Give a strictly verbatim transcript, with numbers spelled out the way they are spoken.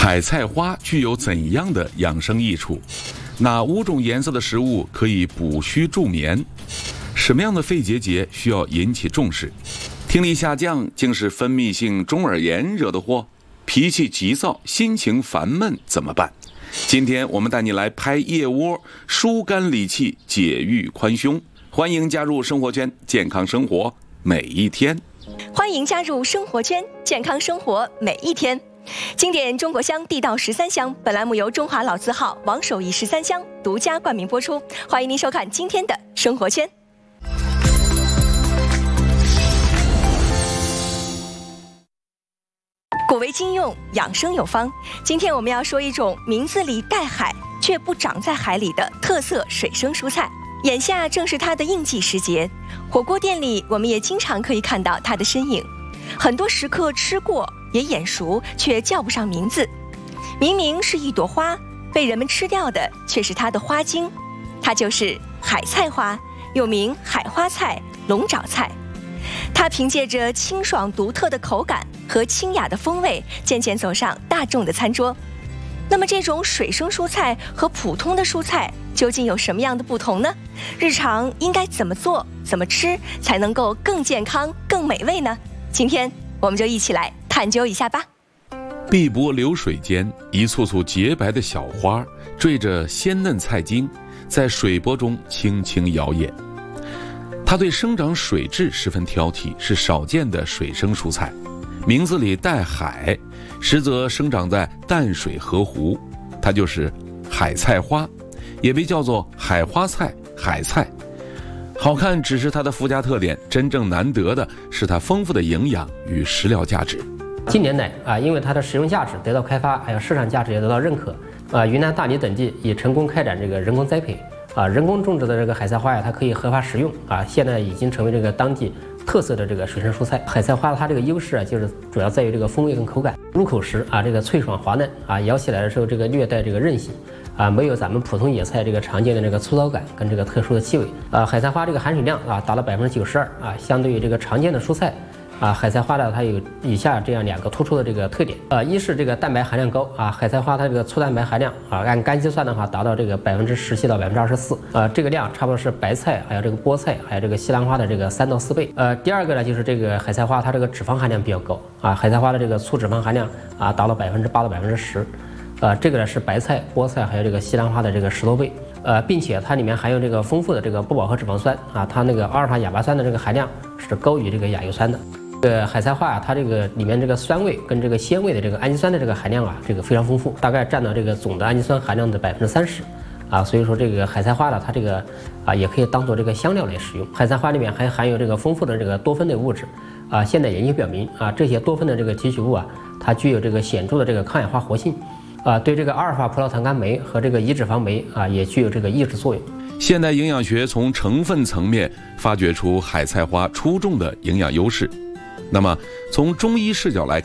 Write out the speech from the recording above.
海菜花具有怎样的养生益处？哪五种颜色的食物可以补虚助眠？什么样的肺结节需要引起重视？听力下降竟是分泌性中耳炎惹的祸？脾气急躁，心情烦闷怎么办？今天我们带你来拍腋窝，疏肝理气，解郁宽胸。欢迎加入生活圈，健康生活每一天。 欢迎加入生活圈，健康生活每一天。经典中国香，地道十三香。本栏目由中华老字号王守义十三香独家冠名播出。欢迎您收看今天的生活圈。古为今用，养生有方。今天我们要说一种名字里带海却不长在海里的特色水生蔬菜。眼下正是它的应季时节，火锅店里我们也经常可以看到它的身影。很多食客吃过也眼熟，却叫不上名字。明明是一朵花，被人们吃掉的却是它的花茎。它就是海菜花，又名海花菜、龙爪菜。它凭借着清爽独特的口感和清雅的风味，渐渐走上大众的餐桌。那么这种水生蔬菜和普通的蔬菜究竟有什么样的不同呢？日常应该怎么做、怎么吃才能够更健康、更美味呢？今天我们就一起来探究一下吧。 碧波流水间，一簇簇洁白的小花缀着鲜嫩菜茎，在水波中轻轻摇曳。它对生长水质十分挑剔，是少见的水生蔬菜。名字里带海，实则生长在淡水河湖。它就是海菜花，也被叫做海花菜、海菜。好看只是它的附加特点，真正难得的是它丰富的营养与食疗价值。 近年来啊，因为它的食用价值得到开发，还有市场价值也得到认可啊，云南大理等地已成功开展这个人工栽培啊，人工种植的这个海菜花呀，它可以合法食用啊，现在已经成为这个当地特色的这个水生蔬菜。海菜花它这个优势啊，就是主要在于这个风味跟口感，入口时啊，这个脆爽滑嫩啊，咬起来的时候这个略带这个韧性。啊，没有咱们普通野菜这个常见的这个粗糙感跟这个特殊的气味。啊，海菜花这个含水量啊达到百分之九十二啊，相对于这个常见的蔬菜，啊，海菜花呢它有以下这样两个突出的这个特点。啊，一是这个蛋白含量高啊，海菜花它这个粗蛋白含量啊，按干计算的话达到这个百分之十七到百分之二十四。啊，这个量差不多是白菜还有这个菠菜还有这个西兰花的这个三到四倍。呃，第二个呢就是这个海菜花它这个脂肪含量比较高啊，海菜花的这个粗脂肪含量啊达到百分之八到百分之十。呃，这个呢是白菜、菠菜还有这个西兰花的这个十多倍，呃，并且它里面含有这个丰富的这个不饱和脂肪酸啊，它那个阿尔法亚麻酸的这个含量是高于这个亚油酸的。这个海菜花啊，它这个里面这个酸味跟这个鲜味的这个氨基酸的这个含量啊，这个非常丰富，大概占到这个总的氨基酸含量的百分之三十，啊，所以说这个海菜花呢，它这个啊也可以当做这个香料来使用。海菜花里面还含有这个丰富的这个多酚类物质，啊，现代研究表明啊，这些多酚的这个提取物啊，它具有这个显著的这个抗氧化活性。啊，对这个阿尔法葡萄糖苷酶和这个胰脂肪酶啊，也具有这个抑制作用。 现代营养学从成分层面发掘出海菜花出众的营养优势。那么，从中医视角来看，